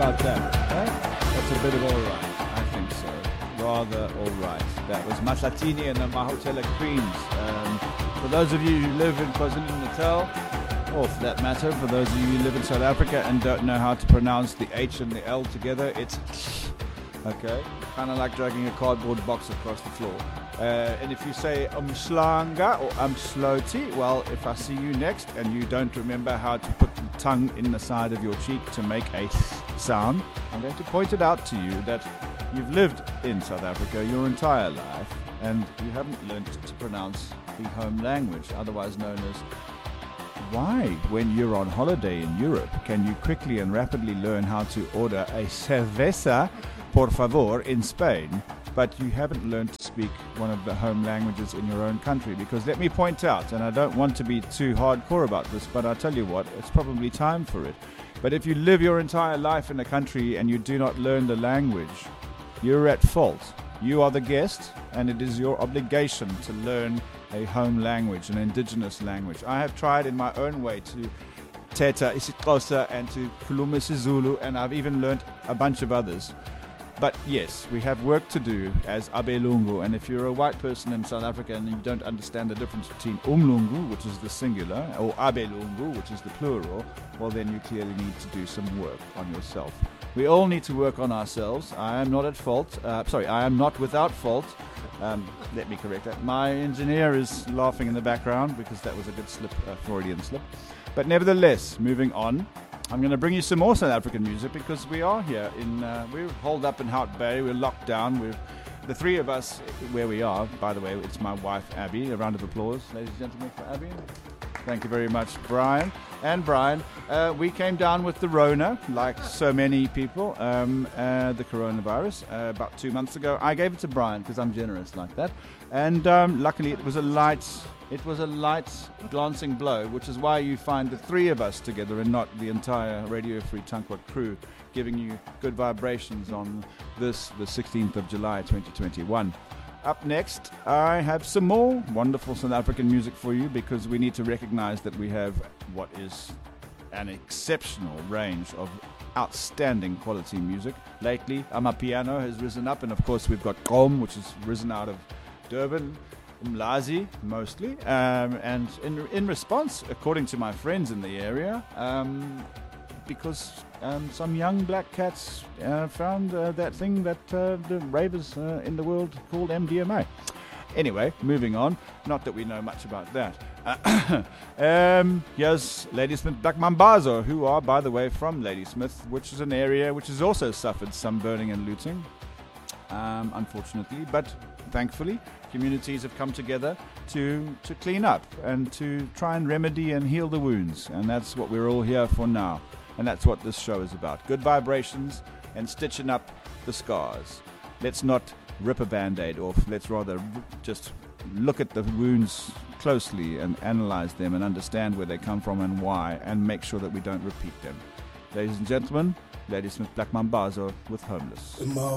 about that? That's a bit of all right. I think so. Rather all right. That was Masatini and the Mahotela Queens. For those of you who live in KwaZulu-Natal, or for that matter, for those of you who live in South Africa and don't know how to pronounce the H and the L together, it's okay. Kind of like dragging a cardboard box across the floor. And if you say umslanga or umsloti, well, if I see you next and you don't remember how to put the tongue in the side of your cheek to make a sound, I'm going to point it out to you that you've lived in South Africa your entire life and you haven't learned to pronounce the home language, otherwise known as why, when you're on holiday in Europe, can you quickly and rapidly learn how to order a cerveza, por favor, in Spain, but you haven't learned to speak one of the home languages in your own country? Because let me point out, and I don't want to be too hardcore about this, but I'll tell you what, it's probably time for it. But if you live your entire life in a country and you do not learn the language, you're at fault. You are the guest, and it is your obligation to learn a home language, an indigenous language. I have tried in my own way to Teta isiXhosa and to Khuluma isiZulu, and I've even learned a bunch of others. But yes, we have work to do as Abelungu, and if you're a white person in South Africa and you don't understand the difference between Umlungu, which is the singular, or Abelungu, which is the plural, well then you clearly need to do some work on yourself. We all need to work on ourselves. I am not at fault. I am not without fault. Let me correct that. My engineer is laughing in the background because that was a good slip, Freudian slip. But nevertheless, moving on, I'm going to bring you some more South African music because we are here we're holed up in Hout Bay. We're locked down. We're the three of us where we are. By the way, it's my wife, Abby. A round of applause, ladies and gentlemen, for Abby. Thank you very much, Brian. And Brian, we came down with the Rona, like so many people, the coronavirus, about 2 months ago. I gave it to Brian because I'm generous like that. And luckily it was a light glancing blow, which is why you find the three of us together and not the entire Radio Free Tankwa crew giving you good vibrations on this, the 16th of July, 2021. Up next, I have some more wonderful South African music for you because we need to recognize that we have what is an exceptional range of outstanding quality music. Lately, Amapiano has risen up, and of course we've got Qom, which has risen out of Durban, Umlazi mostly, and in response, according to my friends in the area, because some young black cats found that thing that the ravers in the world called MDMA. Anyway, moving on. Not that we know much about that. Here's Ladysmith Black Mambazo, who are, by the way, from Ladysmith, which is an area which has also suffered some burning and looting, unfortunately. But thankfully, communities have come together to clean up and to try and remedy and heal the wounds. And that's what we're all here for now. And that's what this show is about. Good vibrations and stitching up the scars. Let's not rip a Band-Aid off. Let's rather just look at the wounds closely and analyze them and understand where they come from and why, and make sure that we don't repeat them. Ladies and gentlemen, Ladysmith Black Mambazo with Homeless.